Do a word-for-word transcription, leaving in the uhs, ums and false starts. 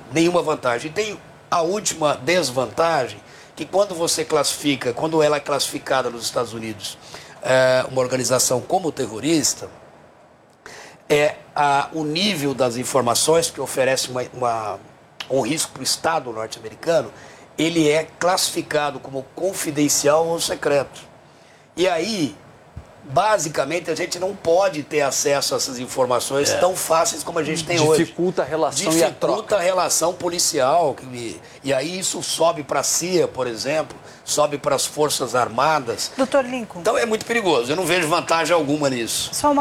nenhuma vantagem. E tem a última desvantagem, que quando você classifica, quando ela é classificada nos Estados Unidos, é, uma organização como terrorista, é a, o nível das informações que oferece uma, uma, um risco para o Estado norte-americano, ele é classificado como confidencial ou secreto. E aí, basicamente, a gente não pode ter acesso a essas informações é. tão fáceis como a gente tem Dificulta hoje. Dificulta a relação Dificulta e a troca. a relação policial. E, e aí isso sobe para a C I A, por exemplo, sobe para as Forças Armadas. doutor Lincoln. Então é muito perigoso. Eu não vejo vantagem alguma nisso. Só uma